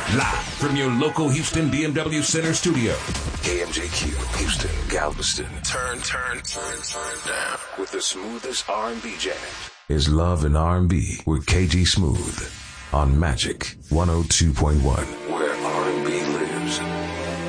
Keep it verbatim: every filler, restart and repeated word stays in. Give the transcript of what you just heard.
Live from your local Houston B M W Center studio. K M J Q, Houston, Galveston. Turn, turn, turn, turn down. With the smoothest R and B jams. Is Love and R and B with K G Smooth on Magic one oh two point one.